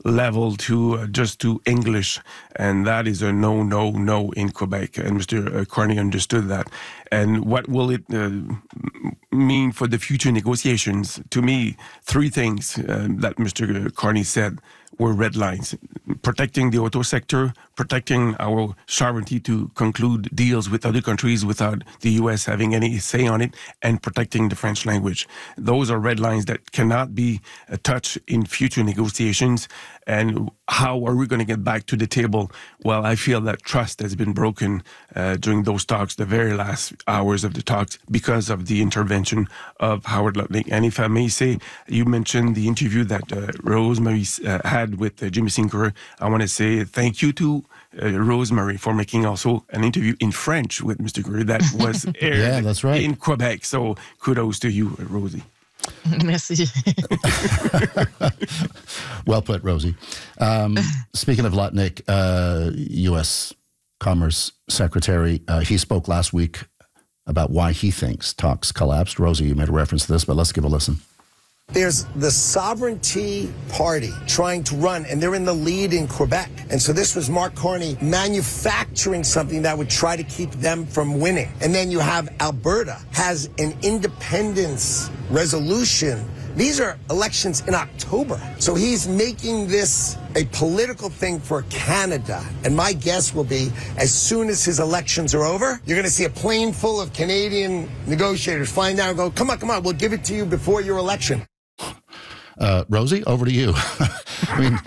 level to just to English, and that is a no in Quebec. And Mr. Carney understood that. And what will it mean for the future negotiations? To me, three things that Mr. Carney said were red lines: protecting the auto sector, protecting our sovereignty to conclude deals with other countries without the U.S. having any say on it, and protecting the French language. Those are red lines that cannot be touched in future negotiations. And how are we going to get back to the table? Well, I feel that trust has been broken during those talks, the very last hours of the talks, because of the intervention of Howard Lutnick. And if I may say, you mentioned the interview that Rosemary had with Jimmy Sinker. I want to say thank you to Rosemary for making also an interview in French with Mr. Curry that was aired yeah, that's right. in Quebec. So kudos to you, Rosie. Merci. Well put, Rosie. Speaking of Lutnick, U.S. Commerce Secretary, he spoke last week about why he thinks talks collapsed. Rosie, you made a reference to this, but let's give a listen. There's the Sovereignty Party trying to run, and they're in the lead in Quebec. And so this was Mark Carney manufacturing something that would try to keep them from winning. And then you have Alberta has an independence resolution. These are elections in October. So he's making this a political thing for Canada. And my guess will be, as soon as his elections are over, you're going to see a plane full of Canadian negotiators flying down and go, come on, we'll give it to you before your election. Rosie, over to you. I mean,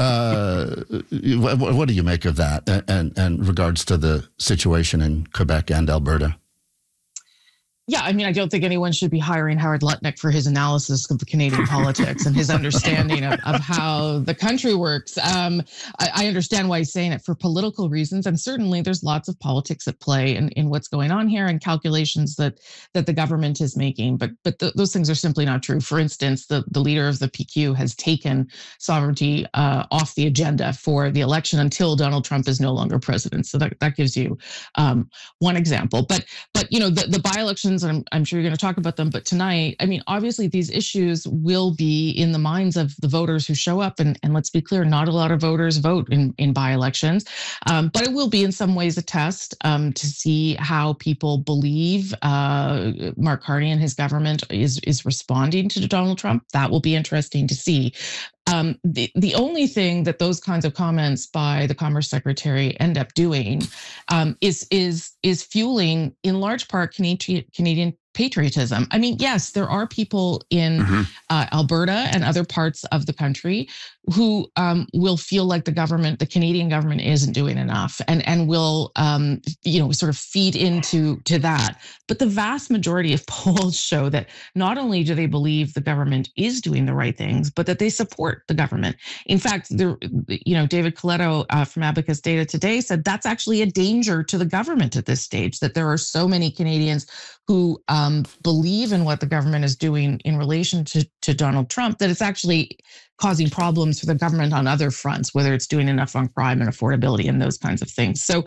what do you make of that and regards to the situation in Quebec and Alberta? Yeah, I mean, I don't think anyone should be hiring Howard Lutnick for his analysis of the Canadian politics and his understanding of how the country works. I understand why he's saying it for political reasons, and certainly there's lots of politics at play in what's going on here and calculations that the government is making. But those things are simply not true. For instance, the leader of the PQ has taken sovereignty off the agenda for the election until Donald Trump is no longer president. So that gives you one example. But the by-elections, and I'm sure you're going to talk about them, but tonight, I mean, obviously these issues will be in the minds of the voters who show up. And let's be clear, not a lot of voters vote in by-elections, but it will be in some ways a test to see how people believe Mark Carney and his government is responding to Donald Trump. That will be interesting to see. The only thing that those kinds of comments by the Commerce Secretary end up doing is fueling, in large part, Canadian patriotism. I mean, yes, there are people in Alberta and other parts of the country who will feel like the Canadian government isn't doing enough and will, sort of feed into that. But the vast majority of polls show that not only do they believe the government is doing the right things, but that they support the government. In fact, David Coletto from Abacus Data today said that's actually a danger to the government at this stage, that there are so many Canadians who believe in what the government is doing in relation to Donald Trump, that it's actually causing problems for the government on other fronts, whether it's doing enough on crime and affordability and those kinds of things. So,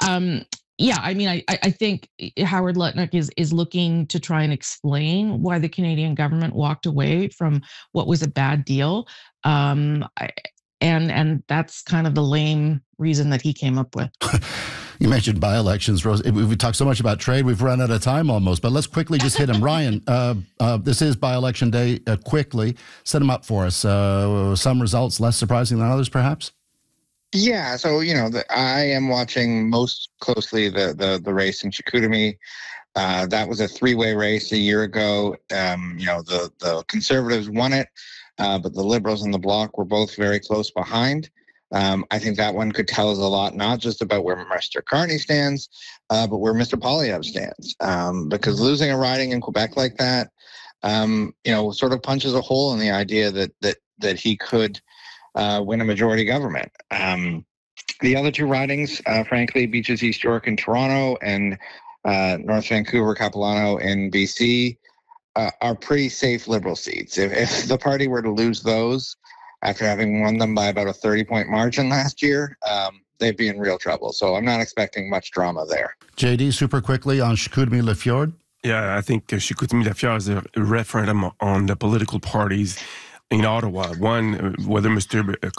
I think Howard Lutnick is looking to try and explain why the Canadian government walked away from what was a bad deal. And that's kind of the lame reason that he came up with. You mentioned by-elections, Rose. We talked so much about trade, we've run out of time almost, but let's quickly just hit him. Ryan, this is by-election day. Quickly, set them up for us. Some results less surprising than others, perhaps? Yeah, so, I am watching most closely the race in Chicoutimi. That was a three-way race a year ago. The Conservatives won it, but the Liberals and the Bloc were both very close behind. I think that one could tell us a lot, not just about where Mr. Carney stands, but where Mr. Poilievre stands. Because losing a riding in Quebec like that, sort of punches a hole in the idea that he could win a majority government. The other two ridings, frankly, Beaches East York in Toronto and North Vancouver Capilano in BC, are pretty safe Liberal seats. If the party were to lose those, after having won them by about a 30-point margin last year, they'd be in real trouble. So I'm not expecting much drama there. JD, super quickly on Chicoutimi-Lafleur. Yeah, I think Chicoutimi-Lafleur is a referendum on the political parties in Ottawa. One, whether Mr.